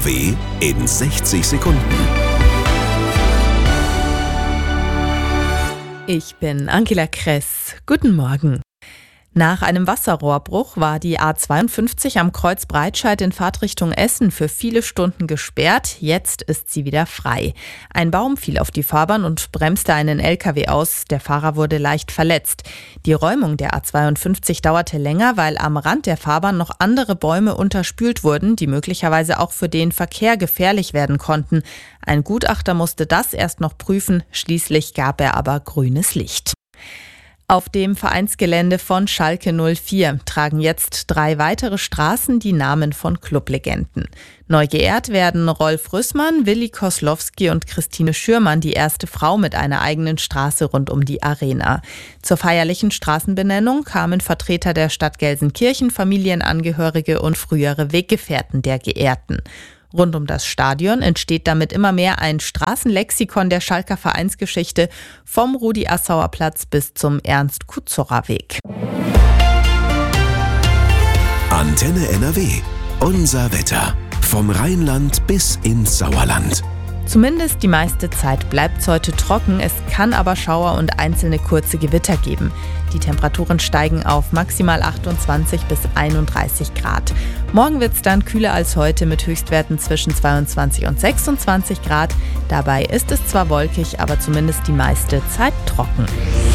NRW in 60 Sekunden. Ich bin Angela Kress. Guten Morgen. Nach einem Wasserrohrbruch war die A52 am Kreuz Breitscheid in Fahrtrichtung Essen für viele Stunden gesperrt. Jetzt ist sie wieder frei. Ein Baum fiel auf die Fahrbahn und bremste einen LKW aus. Der Fahrer wurde leicht verletzt. Die Räumung der A52 dauerte länger, weil am Rand der Fahrbahn noch andere Bäume unterspült wurden, die möglicherweise auch für den Verkehr gefährlich werden konnten. Ein Gutachter musste das erst noch prüfen. Schließlich gab er aber grünes Licht. Auf dem Vereinsgelände von Schalke 04 tragen jetzt 3 weitere Straßen die Namen von Clublegenden. Neu geehrt werden Rolf Rüssmann, Willi Koslowski und Christine Schürmann, die erste Frau mit einer eigenen Straße rund um die Arena. Zur feierlichen Straßenbenennung kamen Vertreter der Stadt Gelsenkirchen, Familienangehörige und frühere Weggefährten der Geehrten. Rund um das Stadion entsteht damit immer mehr ein Straßenlexikon der Schalker Vereinsgeschichte, vom Rudi-Assauer-Platz bis zum Ernst-Kutzorer-Weg. Antenne NRW. Unser Wetter. Vom Rheinland bis ins Sauerland. Zumindest die meiste Zeit bleibt es heute trocken, es kann aber Schauer und einzelne kurze Gewitter geben. Die Temperaturen steigen auf maximal 28 bis 31 Grad. Morgen wird es dann kühler als heute mit Höchstwerten zwischen 22 und 26 Grad. Dabei ist es zwar wolkig, aber zumindest die meiste Zeit trocken.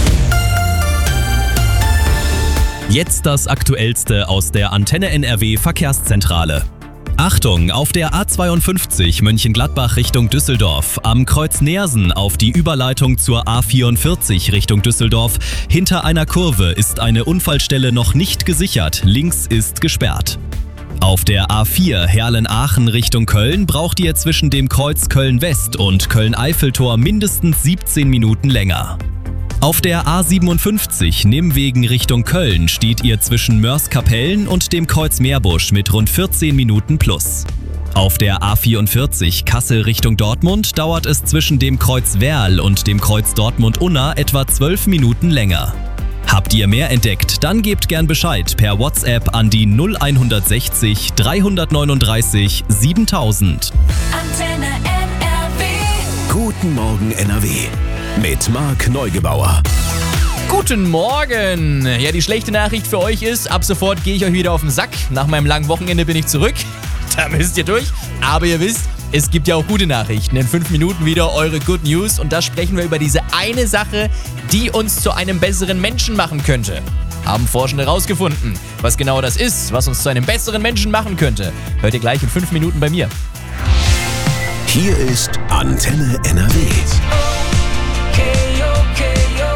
Jetzt das Aktuellste aus der Antenne NRW Verkehrszentrale. Achtung, auf der A52 Mönchengladbach Richtung Düsseldorf, am Kreuz Neersen auf die Überleitung zur A44 Richtung Düsseldorf. Hinter einer Kurve ist eine Unfallstelle noch nicht gesichert, links ist gesperrt. Auf der A4 Herlen-Aachen Richtung Köln braucht ihr zwischen dem Kreuz Köln-West und Köln-Eiffeltor mindestens 17 Minuten länger. Auf der A57 Nimwegen Richtung Köln steht ihr zwischen Mörs-Kapellen und dem Kreuz Meerbusch mit rund 14 Minuten plus. Auf der A44 Kassel Richtung Dortmund dauert es zwischen dem Kreuz Werl und dem Kreuz Dortmund-Unna etwa 12 Minuten länger. Habt ihr mehr entdeckt, dann gebt gern Bescheid per WhatsApp an die 0160 339 7000. Antenne NRW. Guten Morgen NRW. Mit Marc Neugebauer. Guten Morgen! Ja, die schlechte Nachricht für euch ist, ab sofort gehe ich euch wieder auf den Sack. Nach meinem langen Wochenende bin ich zurück. Da müsst ihr durch. Aber ihr wisst, es gibt ja auch gute Nachrichten. In 5 Minuten wieder eure Good News. Und da sprechen wir über diese eine Sache, die uns zu einem besseren Menschen machen könnte. Haben Forschende rausgefunden. Was genau das ist, was uns zu einem besseren Menschen machen könnte, hört ihr gleich in 5 Minuten bei mir. Hier ist Antenne NRW.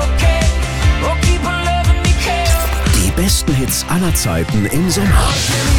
Die besten Hits aller Zeiten im Sommer.